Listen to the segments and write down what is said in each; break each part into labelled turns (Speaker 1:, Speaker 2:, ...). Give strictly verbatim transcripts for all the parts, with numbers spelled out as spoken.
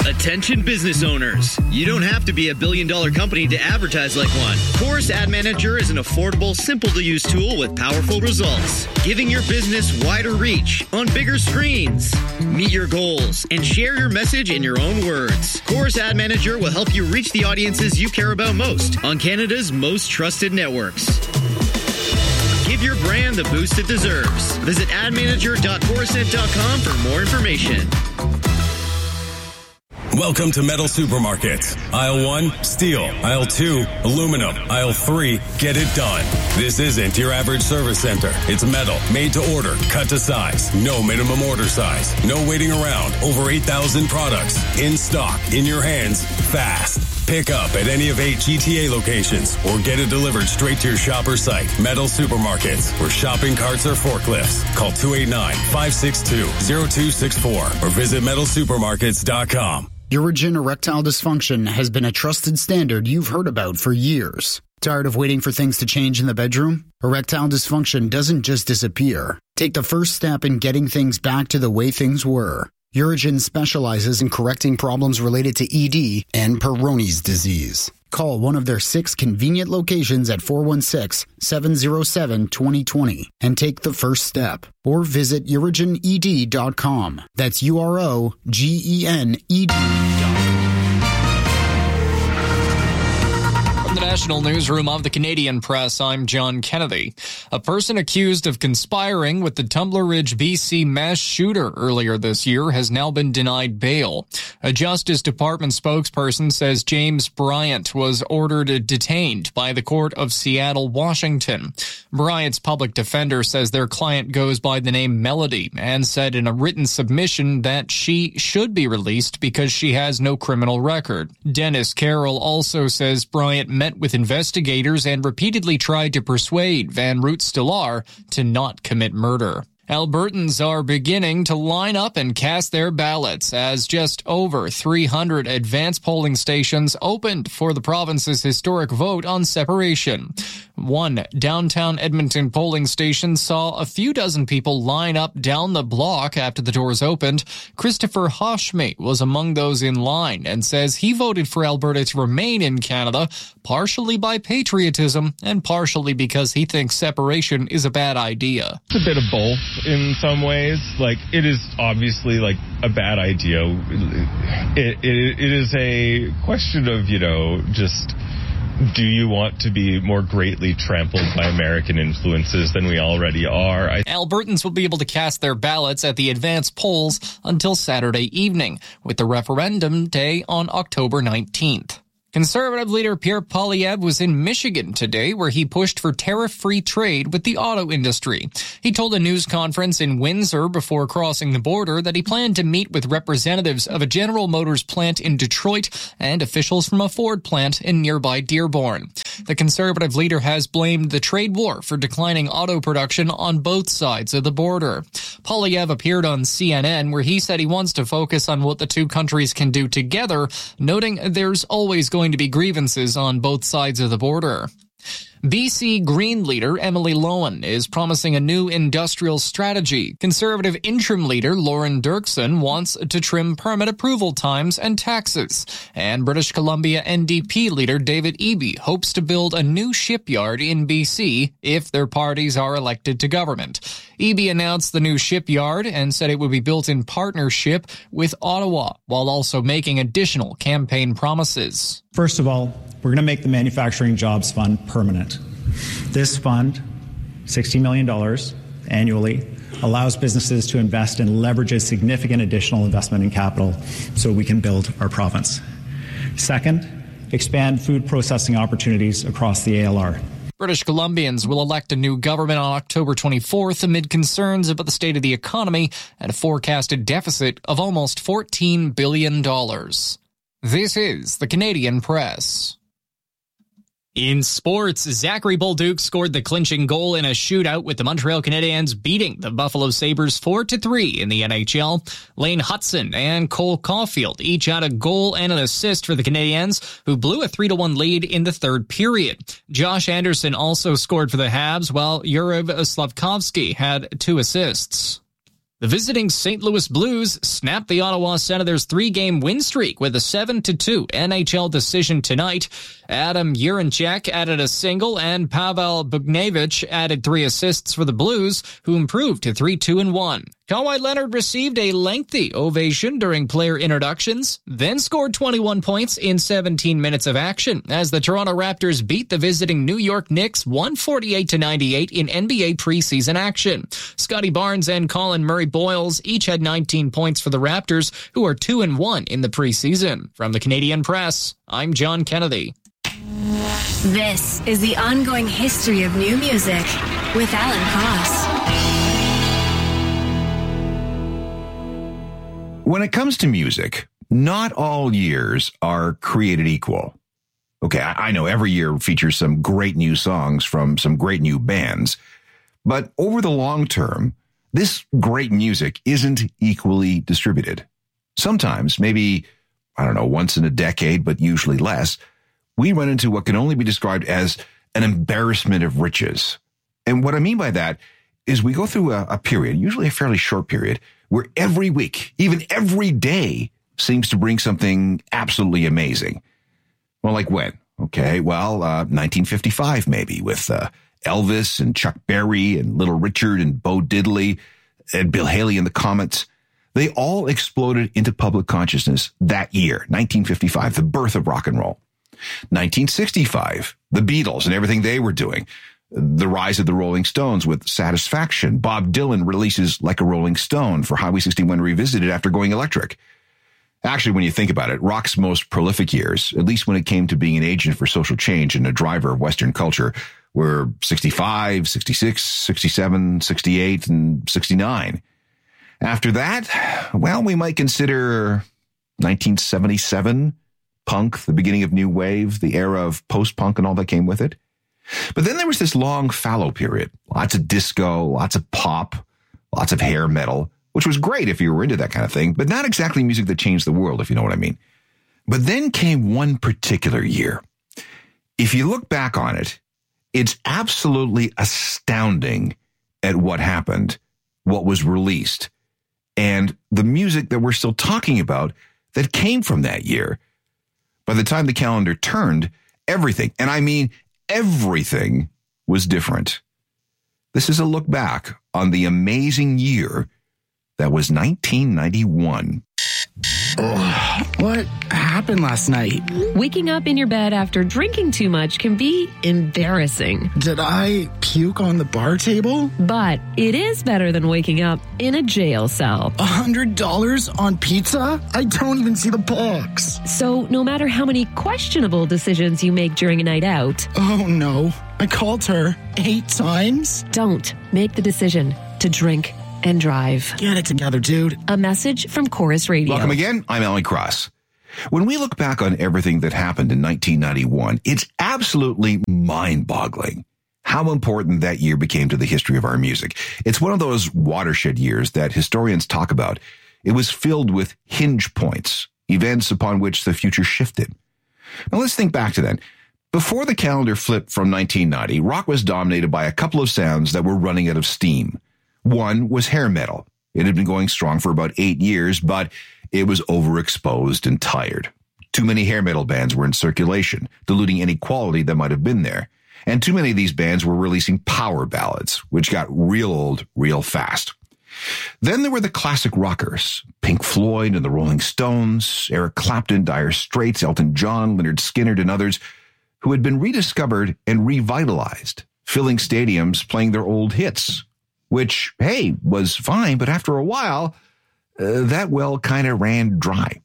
Speaker 1: Attention business owners. You don't have to be a billion dollar company to advertise like one. Chorus Ad Manager is an affordable, simple to use tool with powerful results, giving your business wider reach on bigger screens. Meet your goals and share your message in your own words. Chorus Ad Manager will help you reach the audiences you care about most on Canada's most trusted networks. Give your brand the boost it deserves. Visit ad manager dot coruscent dot com for more information.
Speaker 2: Welcome to Metal Supermarkets. Aisle one, steel. Aisle two, aluminum. Aisle three, get it done. This isn't your average service center. It's metal, made to order, cut to size. No minimum order size. No waiting around. Over eight thousand products. In stock, in your hands, fast. Pick up at any of eight G T A locations or get it delivered straight to your shop or site. Metal Supermarkets, where shopping carts are forklifts. Call two eight nine, five six two, zero two six four or visit metal supermarkets dot com.
Speaker 3: Urigen erectile dysfunction has been a trusted standard you've heard about for years. Tired of waiting for things to change in the bedroom? Erectile dysfunction doesn't just disappear. Take the first step in getting things back to the way things were. Urigen specializes in correcting problems related to E D and Peyronie's disease. Call one of their six convenient locations at four one six, seven zero seven, two zero two zero and take the first step. Or visit urigen e d dot com. That's U R O G E N E D dot com.
Speaker 4: The National Newsroom of the Canadian Press, I'm John Kennedy. A person accused of conspiring with the Tumbler Ridge, B C mass shooter earlier this year has now been denied bail. A Justice Department spokesperson says James Bryant was ordered detained by the Court of Seattle, Washington. Bryant's public defender says their client goes by the name Melody and said in a written submission that she should be released because she has no criminal record. Dennis Carroll also says Bryant met with investigators and repeatedly tried to persuade Van Root-Stellar to not commit murder. Albertans are beginning to line up and cast their ballots as just over three hundred advance polling stations opened for the province's historic vote on separation. One downtown Edmonton polling station saw a few dozen people line up down the block after the doors opened. Christopher Hoshme was among those in line and says he voted for Alberta to remain in Canada, partially by patriotism and partially because he thinks separation is a bad idea.
Speaker 5: It's a bit of both in some ways. Like, it is obviously like a bad idea. It, it, it is a question of, you know, just, do you want to be more greatly trampled by American influences than we already are? I-
Speaker 4: Albertans will be able to cast their ballots at the advance polls until Saturday evening, with the referendum day on October nineteenth. Conservative leader Pierre Poilievre was in Michigan today, where he pushed for tariff-free trade with the auto industry. He told a news conference in Windsor before crossing the border that he planned to meet with representatives of a General Motors plant in Detroit and officials from a Ford plant in nearby Dearborn. The conservative leader has blamed the trade war for declining auto production on both sides of the border. Poilievre appeared on C N N, where he said he wants to focus on what the two countries can do together, noting there's always going to be grievances on both sides of the border. B C Green leader Emily Lowen is promising a new industrial strategy. Conservative interim leader Lauren Dirksen wants to trim permit approval times and taxes. And British Columbia N D P leader David Eby hopes to build a new shipyard in B C if their parties are elected to government. Eby announced the new shipyard and said it would be built in partnership with Ottawa, while also making additional campaign promises.
Speaker 6: First of all, we're going to make the Manufacturing Jobs Fund permanent. This fund, sixty million dollars annually, allows businesses to invest and leverages significant additional investment in capital so we can build our province. Second, expand food processing opportunities across the A L R.
Speaker 4: British Columbians will elect a new government on October twenty-fourth amid concerns about the state of the economy and a forecasted deficit of almost fourteen billion dollars. This is the Canadian Press. In sports, Zachary Bolduc scored the clinching goal in a shootout with the Montreal Canadiens beating the Buffalo Sabres four to three in the N H L. Lane Hudson and Cole Caulfield each had a goal and an assist for the Canadiens, who blew a three to one lead in the third period. Josh Anderson also scored for the Habs, while Yuriv Slavkovsky had two assists. The visiting Saint Louis Blues snapped the Ottawa Senators' three-game win streak with a seven to two N H L decision tonight. Adam Urinchek added a single, and Pavel Buchnevich added three assists for the Blues, who improved to three two and one. Kawhi Leonard received a lengthy ovation during player introductions, then scored twenty-one points in seventeen minutes of action as the Toronto Raptors beat the visiting New York Knicks one forty-eight to ninety-eight in N B A preseason action. Scotty Barnes and Colin Murray-Boyles each had nineteen points for the Raptors, who are two and one in the preseason. From the Canadian Press, I'm John Kennedy.
Speaker 7: This is the ongoing history of new music with Alan Cross.
Speaker 8: When it comes to music, not all years are created equal. Okay, I know every year features some great new songs from some great new bands, but over the long term, this great music isn't equally distributed. Sometimes, maybe, I don't know, once in a decade, but usually less, we run into what can only be described as an embarrassment of riches. And what I mean by that is we go through a, a period, usually a fairly short period, where every week, even every day, seems to bring something absolutely amazing. Well, like when? Okay, well, uh, nineteen fifty-five maybe, with uh, Elvis and Chuck Berry and Little Richard and Bo Diddley and Bill Haley and the Comets. They all exploded into public consciousness that year, nineteen fifty-five, the birth of rock and roll. nineteen sixty-five, the Beatles and everything they were doing. The rise of the Rolling Stones with Satisfaction. Bob Dylan releases Like a Rolling Stone for Highway sixty-one Revisited after going electric. Actually, when you think about it, rock's most prolific years, at least when it came to being an agent for social change and a driver of Western culture, were sixty-five, sixty-six, sixty-seven, sixty-eight, and sixty-nine. After that, well, we might consider nineteen seventy-seven, punk, the beginning of new wave, the era of post-punk and all that came with it. But then there was this long fallow period. Lots of disco, lots of pop, lots of hair metal, which was great if you were into that kind of thing, but not exactly music that changed the world, if you know what I mean. But then came one particular year. If you look back on it, it's absolutely astounding at what happened, what was released, and the music that we're still talking about that came from that year. By the time the calendar turned, everything, and I mean everything, was different. This is a look back on the amazing year that was nineteen ninety-one.
Speaker 9: Oh, what happened last night?
Speaker 10: Waking up in your bed after drinking too much can be embarrassing.
Speaker 9: Did I puke on the bar table?
Speaker 10: But it is better than waking up in a jail cell.
Speaker 9: A hundred dollars on pizza? I don't even see the box.
Speaker 10: So no matter how many questionable decisions you make during a night out...
Speaker 9: Oh no, I called her eight times?
Speaker 10: Don't make the decision to drink and drive.
Speaker 9: Get it together, dude.
Speaker 10: A message from Chorus Radio.
Speaker 8: Welcome again. I'm Alan Cross. When we look back on everything that happened in nineteen ninety-one, it's absolutely mind-boggling how important that year became to the history of our music. It's one of those watershed years that historians talk about. It was filled with hinge points, events upon which the future shifted. Now let's think back to then. Before the calendar flipped from nineteen ninety, rock was dominated by a couple of sounds that were running out of steam. One was hair metal. It had been going strong for about eight years, but it was overexposed and tired. Too many hair metal bands were in circulation, diluting any quality that might have been there. And too many of these bands were releasing power ballads, which got real old real fast. Then there were the classic rockers, Pink Floyd and the Rolling Stones, Eric Clapton, Dire Straits, Elton John, Lynyrd Skynyrd, and others, who had been rediscovered and revitalized, filling stadiums playing their old hits. Which, hey, was fine, but after a while, uh, that well kind of ran dry.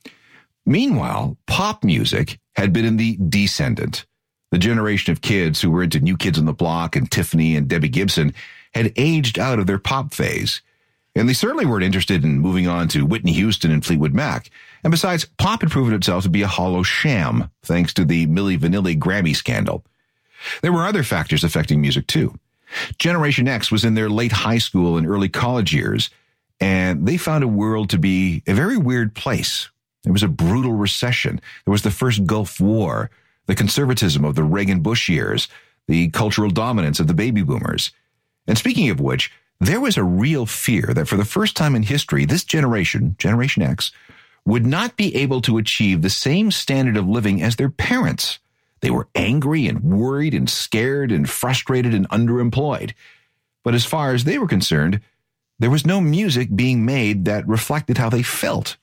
Speaker 8: Meanwhile, pop music had been in the descendant. The generation of kids who were into New Kids on the Block and Tiffany and Debbie Gibson had aged out of their pop phase. And they certainly weren't interested in moving on to Whitney Houston and Fleetwood Mac. And besides, pop had proven itself to be a hollow sham, thanks to the Milli Vanilli Grammy scandal. There were other factors affecting music, too. Generation X was in their late high school and early college years, and they found a world to be a very weird place. There was a brutal recession. There was the first Gulf War, the conservatism of the Reagan-Bush years, the cultural dominance of the baby boomers. And speaking of which, there was a real fear that for the first time in history, this generation, Generation X, would not be able to achieve the same standard of living as their parents. They were angry and worried and scared and frustrated and underemployed. But as far as they were concerned, there was no music being made that reflected how they felt.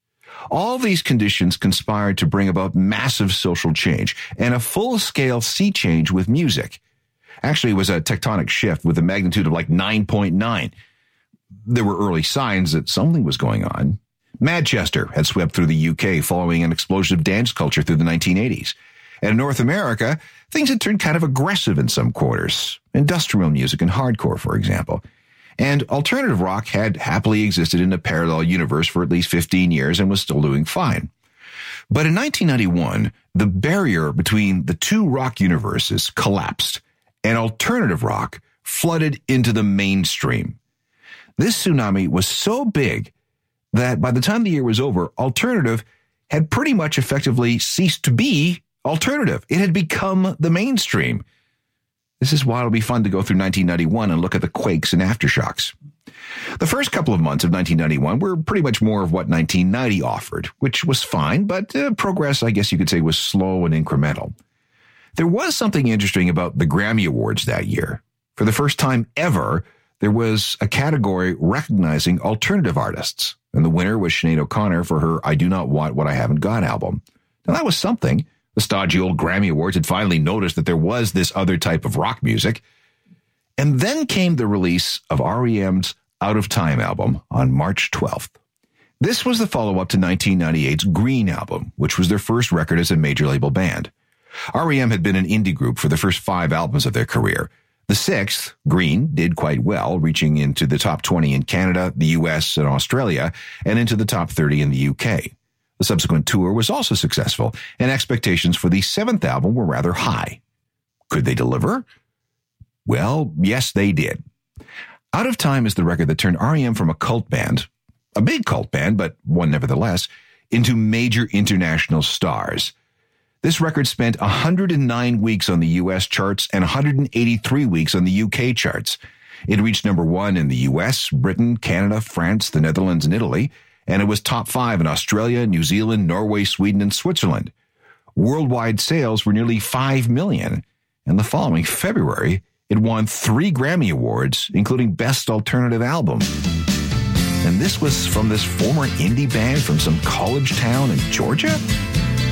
Speaker 8: All these conditions conspired to bring about massive social change and a full-scale sea change with music. Actually, it was a tectonic shift with a magnitude of like nine point nine. There were early signs that something was going on. Manchester had swept through the U K following an explosion of dance culture through the nineteen eighties. And in North America, things had turned kind of aggressive in some quarters. Industrial music and hardcore, for example. And alternative rock had happily existed in a parallel universe for at least fifteen years and was still doing fine. But in nineteen ninety-one, the barrier between the two rock universes collapsed, and alternative rock flooded into the mainstream. This tsunami was so big that by the time the year was over, alternative had pretty much effectively ceased to be alternative. It had become the mainstream. This is why it'll be fun to go through nineteen ninety-one and look at the quakes and aftershocks. The first couple of months of nineteen ninety-one were pretty much more of what nineteen ninety offered, which was fine, but uh, progress, I guess you could say, was slow and incremental. There was something interesting about the Grammy Awards that year. For the first time ever, there was a category recognizing alternative artists, and the winner was Sinead O'Connor for her I Do Not Want What I Haven't Got album. Now, that was something. The stodgy old Grammy Awards had finally noticed that there was this other type of rock music. And then came the release of R E M's Out of Time album on March twelfth. This was the follow-up to nineteen ninety-eight's Green album, which was their first record as a major label band. R E M had been an indie group for the first five albums of their career. The sixth, Green, did quite well, reaching into the top twenty in Canada, the U S, and Australia, and into the top thirty in the U K. The subsequent tour was also successful, and expectations for the seventh album were rather high. Could they deliver? Well, yes, they did. Out of Time is the record that turned R E M from a cult band, a big cult band, but one nevertheless, into major international stars. This record spent one hundred nine weeks on the U S charts and one hundred eighty-three weeks on the U K charts. It reached number one in the U S, Britain, Canada, France, the Netherlands, and Italy, and it was top five in Australia, New Zealand, Norway, Sweden, and Switzerland. Worldwide sales were nearly five million, and the following February, it won three Grammy Awards, including Best Alternative Album. And this was from this former indie band from some college town in Georgia?